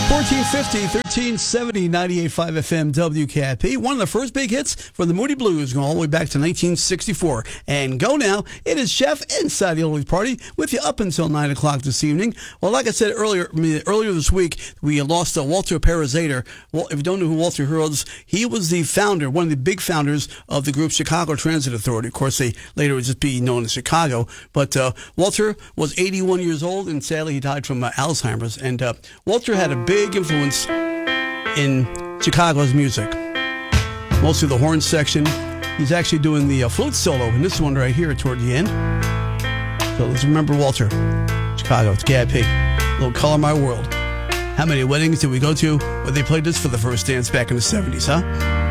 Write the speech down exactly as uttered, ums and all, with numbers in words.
fourteen fifty, thirteen seventy, ninety-eight point five F M W K I P. One of the first big hits from the Moody Blues going all the way back to nineteen sixty-four. And go now. It is Chef inside the Oldies Party with you up until nine o'clock this evening. Well, like I said earlier, I mean, earlier this week, we lost uh, Walter Parazater. Well, if you don't know who Walter was, he was the founder, one of the big founders of the group Chicago Transit Authority. Of course, they later would just be known as Chicago. But uh, Walter was eighty-one years old, and sadly he died from uh, Alzheimer's. And uh, Walter had a big influence in Chicago's music, mostly the horn section. He's actually doing the uh, flute solo in this one right here toward the end. So let's remember Walter. Chicago, it's K I P. A little Color My World. How many weddings did we go to where they played this for the first dance back in the seventies, huh?